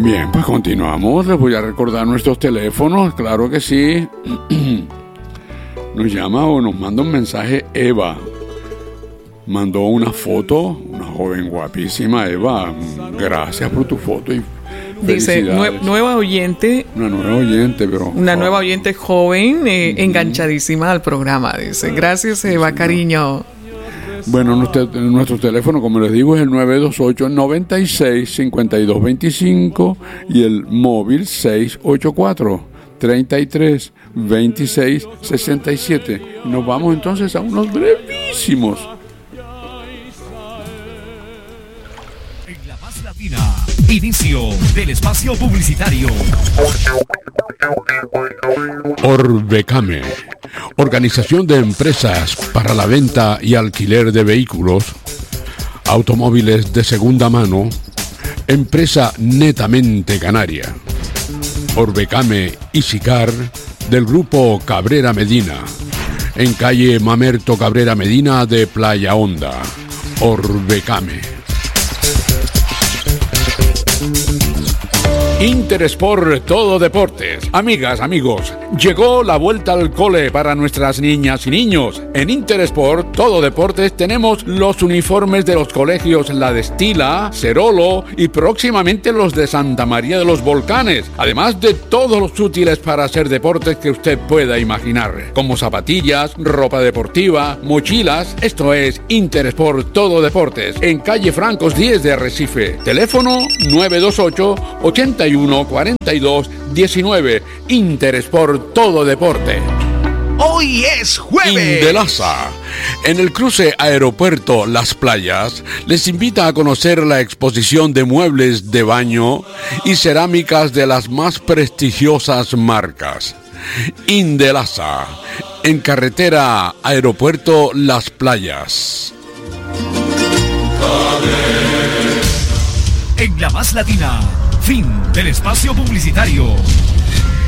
Bien, pues continuamos. Les voy a recordar nuestros teléfonos, claro que sí. Nos llama o nos manda un mensaje Eva. Mandó una foto, una joven guapísima. Eva, gracias por tu foto y dice, nueva oyente. Una nueva oyente, pero... Una nueva oyente joven, enganchadísima al programa, dice. Gracias, Eva, cariño. Bueno, nuestro teléfono, como les digo, es el 928-96-5225 y el móvil 684-33-26-67. Nos vamos entonces a unos brevísimos. En La Paz Latina, inicio del espacio publicitario. Orbecame, organización de empresas para la venta y alquiler de vehículos, automóviles de segunda mano, empresa netamente canaria. Orbecame y Sicar del grupo Cabrera Medina, en calle Mamerto Cabrera Medina de Playa Honda. Orbecame. Interesport Todo Deportes. Amigas, amigos, llegó la vuelta al cole para nuestras niñas y niños. En Interesport Todo Deportes tenemos los uniformes de los colegios La Destila, Cerolo y próximamente los de Santa María de los Volcanes, además de todos los útiles para hacer deportes que usted pueda imaginar, como zapatillas, ropa deportiva, mochilas. Esto es Interesport Todo Deportes, en calle Francos 10 de Arrecife. Teléfono 928-8142-19. Interesport Todo Deporte. Hoy es jueves. Indelaza, en el cruce Aeropuerto Las Playas, les invita a conocer la exposición de muebles de baño y cerámicas de las más prestigiosas marcas. Indelaza, en carretera Aeropuerto Las Playas. En La Más Latina, fin del espacio publicitario.